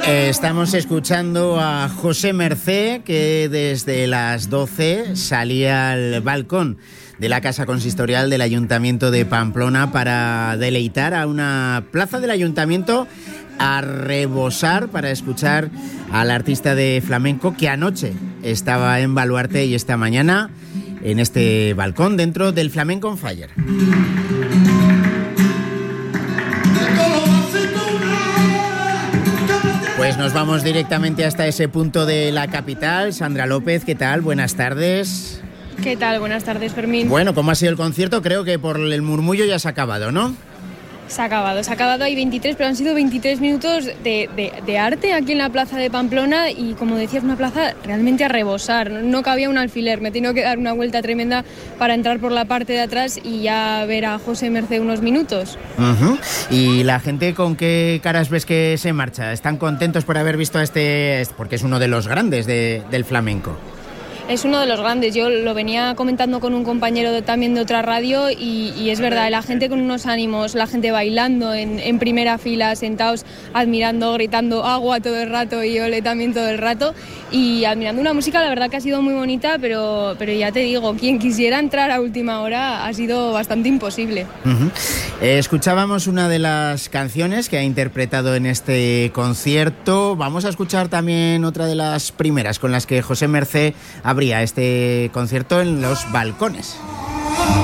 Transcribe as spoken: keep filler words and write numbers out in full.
Eh, estamos escuchando a José Mercé, que desde las doce salía al balcón de la Casa Consistorial del Ayuntamiento de Pamplona para deleitar a una plaza del Ayuntamiento a rebosar para escuchar al artista de flamenco que anoche estaba en Baluarte y esta mañana en este balcón dentro del Flamenco on Fire. Pues nos vamos directamente hasta ese punto de la capital. Sandra López, ¿qué tal? Buenas tardes. ¿Qué tal? Buenas tardes, Fermín. Bueno, ¿cómo ha sido el concierto? Creo que por el murmullo ya se ha acabado, ¿no? Se ha acabado, se ha acabado, hay veintitrés, pero han sido veintitrés minutos de, de, de arte aquí en la plaza de Pamplona y, como decías, una plaza realmente a rebosar. No cabía un alfiler, me he tenido que dar una vuelta tremenda para entrar por la parte de atrás y ya ver a José Mercé unos minutos. Uh-huh. ¿Y la gente con qué caras ves que se marcha? ¿Están contentos por haber visto a este, porque es uno de los grandes de, del flamenco? Es uno de los grandes, yo lo venía comentando con un compañero de, también de otra radio y, y es verdad, la gente con unos ánimos, la gente bailando en, en primera fila, sentados, admirando, gritando agua todo el rato y ole también todo el rato y admirando una música, la verdad que ha sido muy bonita, pero, pero ya te digo, quien quisiera entrar a última hora ha sido bastante imposible. Uh-huh. eh, escuchábamos una de las canciones que ha interpretado en este concierto, vamos a escuchar también otra de las primeras con las que José Mercé abría este concierto en los balcones.